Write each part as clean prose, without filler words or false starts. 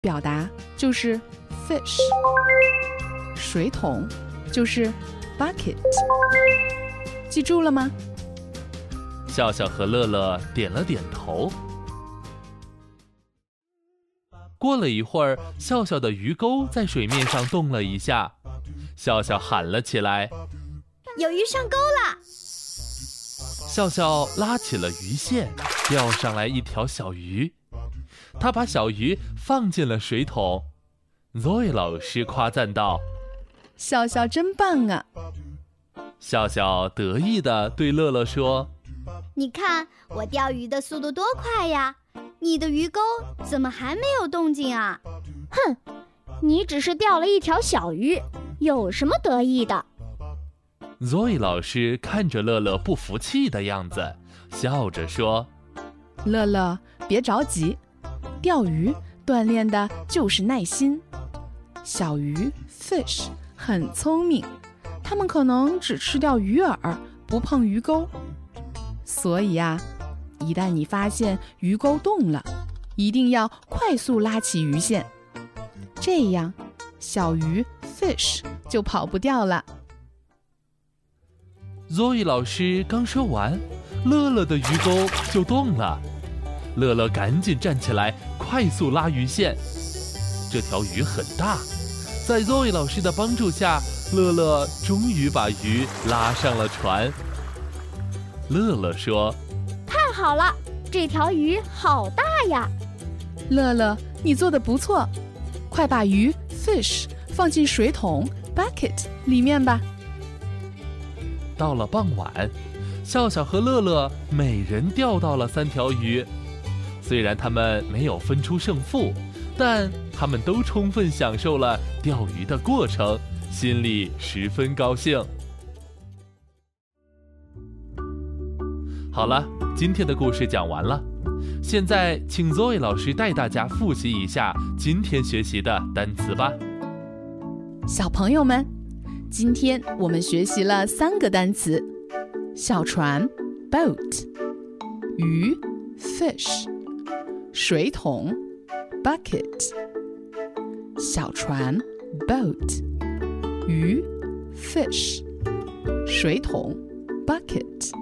表达就是 fish， 水桶就是 bucket， 记住了吗？ 笑笑和乐乐点了点头。过了一会儿，笑笑的鱼钩在水面上动了一下，笑笑喊了起来： 有鱼上钩了！ 笑笑拉起了鱼线，钓上来一条小鱼。他把小鱼放进了水桶。Zoe 老师夸赞道： 笑笑真棒啊！ 笑笑得意地对乐乐说： 你看我钓鱼的速度多快呀！你的鱼钩怎么还没有动静啊？ 哼，你只是钓了一条小鱼，有什么得意的？ Zoe 老师看着乐乐不服气的样子，笑着说： 乐乐，别着急，钓鱼锻炼的就是耐心。小鱼 fish 很聪明，它们可能只吃掉鱼饵，不碰鱼钩。所以啊，一旦你发现鱼钩动了，一定要快速拉起鱼线，这样小鱼 fish 就跑不掉了。 Zoe 老师刚说完，乐乐的鱼钩就动了。乐乐赶紧站起来，快速拉鱼线。这条鱼很大，在 Zoe 老师的帮助下，乐乐终于把鱼拉上了船。乐乐说： 太好了，这条鱼好大呀！ 乐乐，你做得不错，快把鱼 fish 放进水桶 bucket 里面吧。 到了傍晚，笑笑和乐乐每人钓到了3条鱼。虽然他们没有分出胜负，但他们都充分享受了钓鱼的过程，心里十分高兴。好了，今天的故事讲完了。现在请 Zoe 老师带大家复习一下今天学习的单词吧。 小朋友们，今天我们学习了3个单词：小船 boat， 鱼 fish， 水桶 bucket。小船 boat， 鱼 fish， 水桶 bucket。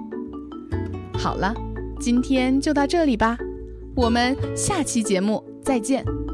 好了，今天就到这里吧，我们下期节目再见。